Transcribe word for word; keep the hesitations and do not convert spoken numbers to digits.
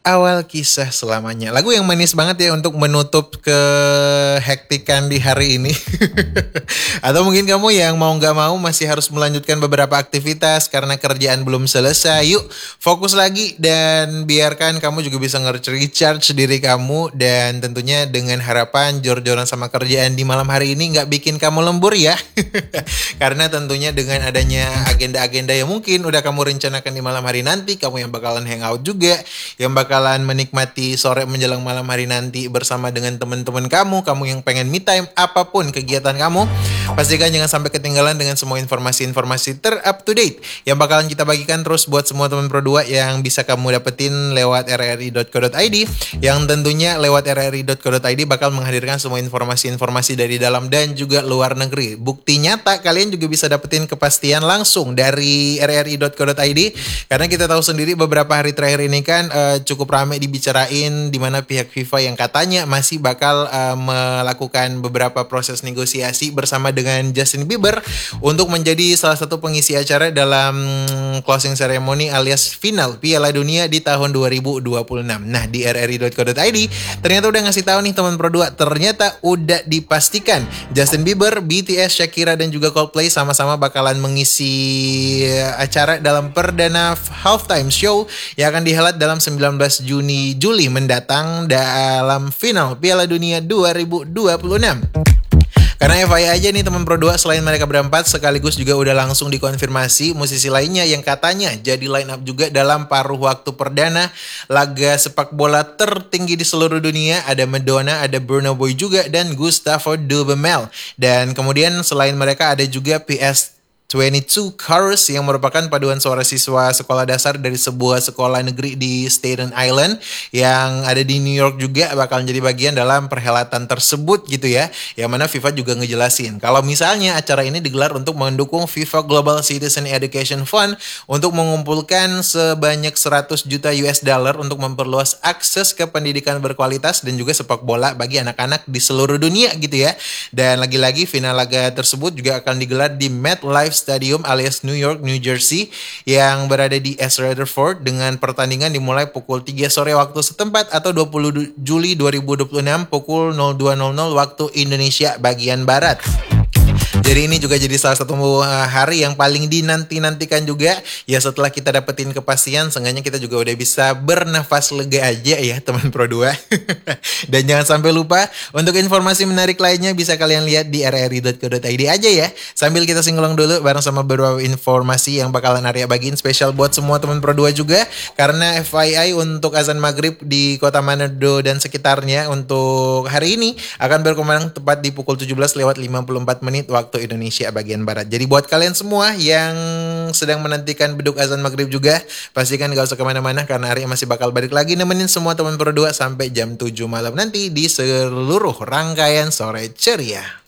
Awal Kisah Selamanya. Lagu yang manis banget ya untuk menutup kehektikan di hari ini. Atau mungkin kamu yang mau gak mau masih harus melanjutkan beberapa aktivitas karena kerjaan belum selesai. Yuk fokus lagi dan biarkan kamu juga bisa nge-recharge diri kamu. Dan tentunya dengan harapan jor-joran sama kerjaan di malam hari ini gak bikin kamu lembur ya. Karena tentunya dengan adanya agenda-agenda yang mungkin udah kamu rencanakan di malam hari nanti, kamu yang bakalan hangout juga, yang bakalan menikmati sore menjelang malam hari nanti bersama dengan teman-teman kamu, kamu yang pengen me time, apapun kegiatan kamu, pastikan jangan sampai ketinggalan dengan semua informasi-informasi ter-up to date yang bakalan kita bagikan terus buat semua teman Pro dua yang bisa kamu dapetin lewat r r i dot co dot i d, yang tentunya lewat r r i dot co dot i d bakal menghadirkan semua informasi-informasi dari dalam dan juga luar negeri. Bukti nyata kalian juga bisa dapetin kepastian langsung dari r r i dot co dot i d, karena kita tahu sendiri beberapa hari terakhir ini kan uh, cukup ramai dibicarain di mana pihak FIFA yang katanya masih bakal uh, melakukan beberapa proses negosiasi bersama dengan Justin Bieber untuk menjadi salah satu pengisi acara dalam closing ceremony alias final Piala Dunia di tahun dua ribu dua puluh enam. Nah, di r r i dot co dot i d ternyata udah ngasih tahu nih teman Pro dua, ternyata udah dipastikan Justin Bieber, B T S, Shakira dan juga Coldplay sama-sama bakalan mengisi acara dalam perdana halftime show yang akan dihelat dalam sembilan belas Juni Juli mendatang dalam final Piala Dunia dua ribu dua puluh enam. Karena F Y I aja nih teman Pro dua, selain mereka berempat sekaligus juga udah langsung dikonfirmasi musisi lainnya yang katanya jadi line up juga dalam paruh waktu perdana laga sepak bola tertinggi di seluruh dunia. Ada Madonna, ada Burna Boy juga, dan Gustavo Dudamel. Dan kemudian selain mereka ada juga P S dua puluh dua Chorus yang merupakan paduan suara siswa sekolah dasar dari sebuah sekolah negeri di Staten Island yang ada di New York juga bakal jadi bagian dalam perhelatan tersebut gitu ya. Yang mana FIFA juga ngejelasin kalau misalnya acara ini digelar untuk mendukung FIFA Global Citizen Education Fund untuk mengumpulkan sebanyak seratus juta U S dollar untuk memperluas akses ke pendidikan berkualitas dan juga sepak bola bagi anak-anak di seluruh dunia gitu ya. Dan lagi-lagi final laga tersebut juga akan digelar di MetLife Stadium alias New York, New Jersey yang berada di East Rutherford dengan pertandingan dimulai pukul tiga sore waktu setempat atau dua puluh Juli dua ribu dua puluh enam pukul nol dua nol nol waktu Indonesia bagian Barat. Jadi ini juga jadi salah satu hari yang paling dinanti-nantikan juga ya. Setelah kita dapetin kepastian, seenggaknya kita juga udah bisa bernafas lega aja ya teman Pro dua. Dan jangan sampai lupa untuk informasi menarik lainnya bisa kalian lihat di r r i dot co dot i d aja ya. Sambil kita singgung dulu bareng sama beberapa informasi yang bakalan Arya bagiin spesial buat semua teman Pro dua juga. Karena F Y I untuk azan maghrib di kota Manado dan sekitarnya untuk hari ini akan berkumandang tepat di pukul tujuh belas lewat lima puluh empat menit waktu Indonesia bagian Barat. Jadi buat kalian semua yang sedang menantikan beduk azan maghrib juga, pastikan gak usah kemana-mana karena Arya masih bakal balik lagi nemenin semua teman Pro dua sampai jam tujuh malam nanti di seluruh rangkaian Sore Ceria.